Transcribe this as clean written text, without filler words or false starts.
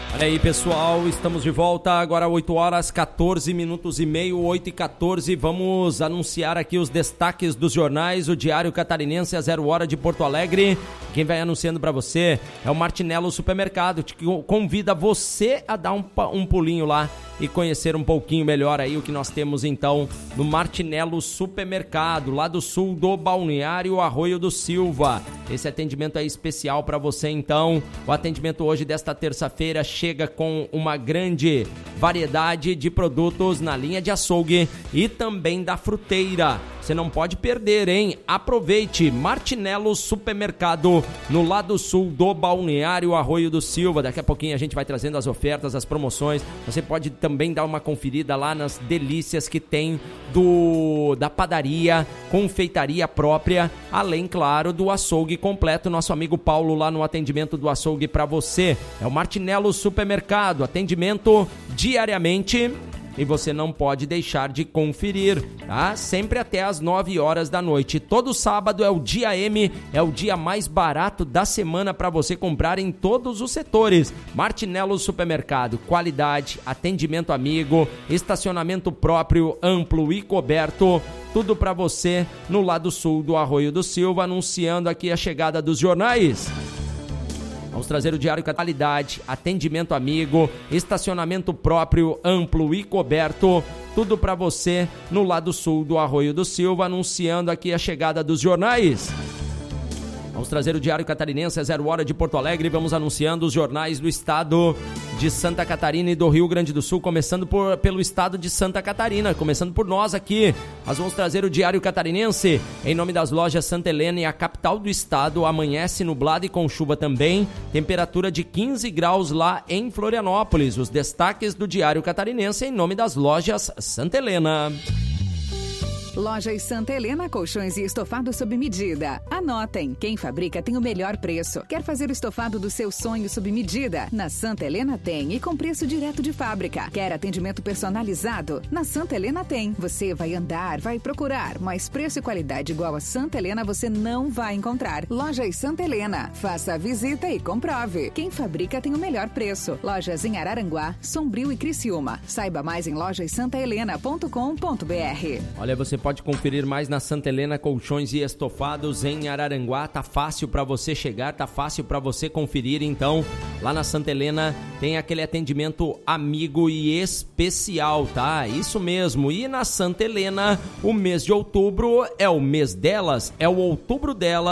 Olha aí, pessoal, estamos de volta agora 8 horas 14 minutos e meio, 8h14. Vamos anunciar aqui os destaques dos jornais. O Diário Catarinense, a 0 hora de Porto Alegre. Quem vai anunciando para você é o Martinello Supermercado, que convida você a dar um pulinho lá e conhecer um pouquinho melhor aí o que nós temos então no Martinello Supermercado, lá do sul do Balneário Arroio do Silva. Esse atendimento é especial para você então. O atendimento hoje desta terça-feira chega com uma grande variedade de produtos na linha de açougue e também da fruteira. Você não pode perder, hein? Aproveite, Martinello Supermercado, no lado sul do Balneário Arroio do Silva. Daqui a pouquinho a gente vai trazendo as ofertas, as promoções. Você pode também dar uma conferida lá nas delícias que tem da padaria, confeitaria própria, além, claro, do açougue completo. Nosso amigo Paulo lá no atendimento do açougue para você. É o Martinello Supermercado, atendimento diariamente. E você não pode deixar de conferir, tá? Sempre até às 9 horas da noite. Todo sábado é o dia M, é o dia mais barato da semana para você comprar em todos os setores. Martinello Supermercado, qualidade, atendimento amigo, estacionamento próprio, amplo e coberto. Tudo para você no lado sul do Arroio do Silva, anunciando aqui a chegada dos jornais. Vamos trazer o Diário Qualidade, atendimento amigo, estacionamento próprio, amplo e coberto. Tudo para você no lado sul do Arroio do Silva, anunciando aqui a chegada dos jornais. Vamos trazer o Diário Catarinense, a 0 hora de Porto Alegre. Vamos anunciando os jornais do estado de Santa Catarina e do Rio Grande do Sul, começando pelo estado de Santa Catarina, começando por nós aqui. Nós vamos trazer o Diário Catarinense, em nome das lojas Santa Helena e a capital do estado. Amanhece nublado e com chuva também, temperatura de 15 graus lá em Florianópolis. Os destaques do Diário Catarinense, em nome das lojas Santa Helena. Lojas Santa Helena, colchões e estofado sob medida. Anotem, quem fabrica tem o melhor preço. Quer fazer o estofado do seu sonho sob medida? Na Santa Helena tem e com preço direto de fábrica. Quer atendimento personalizado? Na Santa Helena tem. Você vai andar, vai procurar, mas preço e qualidade igual a Santa Helena você não vai encontrar. Lojas Santa Helena, faça a visita e comprove. Quem fabrica tem o melhor preço. Lojas em Araranguá, Sombrio e Criciúma. Saiba mais em lojassantahelena.com.br. Olha, você pode conferir mais na Santa Helena Colchões e Estofados em Araranguá. Tá fácil para você chegar, tá fácil para você conferir. Então, lá na Santa Helena tem aquele atendimento amigo e especial, tá? Isso mesmo. E na Santa Helena, o mês de outubro é o mês delas, é o outubro delas.